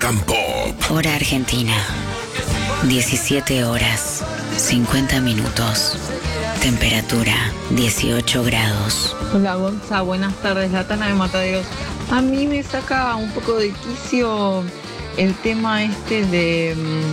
and Pop. Hora Argentina. 17 horas, 50 minutos. Temperatura, 18 grados. Hola Gonza, buenas tardes, la Tana de Mataderos. A mí me saca un poco de quicio el tema de...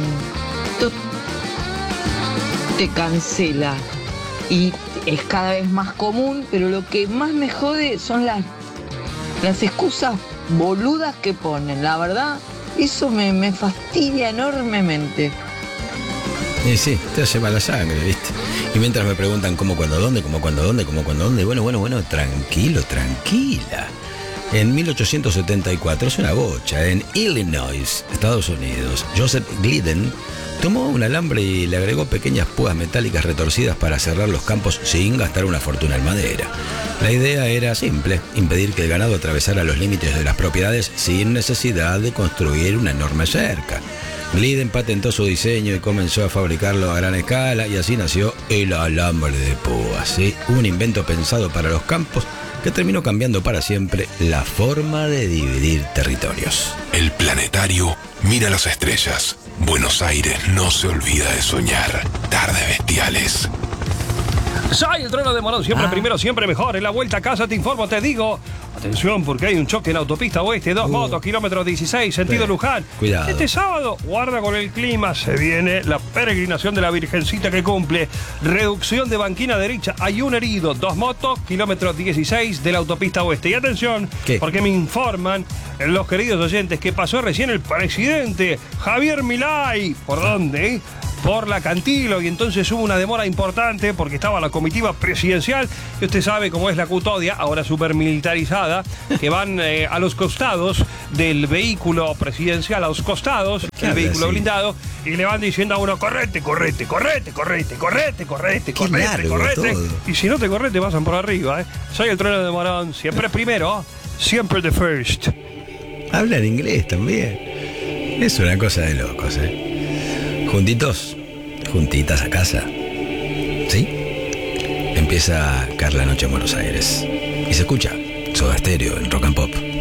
te cancela. Y es cada vez más común, pero lo que más me jode son las excusas boludas que ponen. La verdad, eso me fastidia enormemente. Sí, te hace mala sangre, ¿viste? Y mientras me preguntan cómo, cuándo, dónde, bueno, tranquila. En 1874, es una bocha, en Illinois, Estados Unidos, Joseph Glidden tomó un alambre y le agregó pequeñas púas metálicas retorcidas para cerrar los campos sin gastar una fortuna en madera. La idea era simple, impedir que el ganado atravesara los límites de las propiedades sin necesidad de construir una enorme cerca. Glidden patentó su diseño y comenzó a fabricarlo a gran escala, y así nació el alambre de púas, ¿sí? Un invento pensado para los campos que terminó cambiando para siempre la forma de dividir territorios. El planetario mira las estrellas. Buenos Aires no se olvida de soñar. Tardes bestiales. Soy el trono de Morón, siempre primero, siempre mejor. En la vuelta a casa te informo, te digo. Atención, porque hay un choque en la autopista oeste, 2 motos, kilómetro 16, sentido Luján. Cuidado. Este sábado, guarda con el clima, se viene la peregrinación de la Virgencita que cumple. Reducción de banquina derecha, hay un herido, 2 motos, kilómetro 16 de la autopista oeste. Y atención, ¿qué? Porque me informan los queridos oyentes que pasó recién el presidente Javier Milei. ¿Por dónde? Por la Cantilo, y entonces hubo una demora importante porque estaba la comitiva presidencial, que usted sabe cómo es la custodia, ahora súper militarizada, que van a los costados del vehículo presidencial, a los costados del vehículo blindado, y le van diciendo a uno, correte. Y si no te correte, pasan por arriba, ¿eh? Soy el trono de Morón, siempre primero, siempre the first. Habla en inglés también. Es una cosa de locos, ¿eh? Juntitas a casa. ¿Sí? Empieza Carla Noche en Buenos Aires. Y se escucha Soda Stereo en Rock and Pop.